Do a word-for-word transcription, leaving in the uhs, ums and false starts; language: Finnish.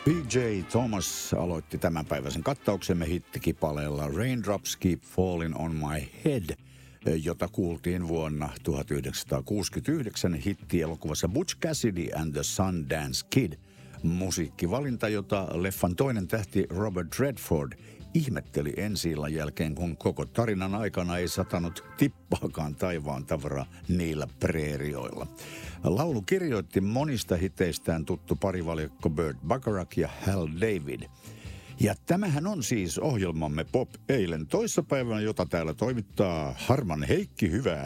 P J Thomas aloitti tämänpäiväisen kattauksemme hittikipaleella Raindrops Keep Falling on My Head, jota kuultiin vuonna tuhatyhdeksänsataakuusikymmentäyhdeksän hittielokuvassa Butch Cassidy and the Sundance Kid. Musiikkivalinta, jota leffan toinen tähti Robert Redford ihmetteli ensi-illan jälkeen, kun koko tarinan aikana ei satanut tippaakaan taivaan tavaraa niillä preerioilla. Laulu kirjoitti monista hiteistään tuttu parivaljakko Burt Bacharach ja Hal David. Ja tämähän on siis ohjelmamme Pop eilen toissapäivänä, jota täällä toimittaa Harman Heikki. Hyvää